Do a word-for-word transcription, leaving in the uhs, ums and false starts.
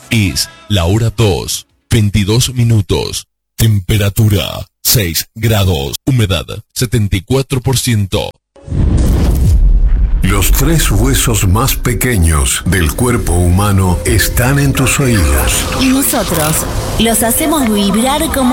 Es la hora dos, veintidós minutos. Temperatura seis grados. Humedad setenta y cuatro por ciento. Los tres huesos más pequeños del cuerpo humano están en tus oídos. Y nosotros los hacemos vibrar como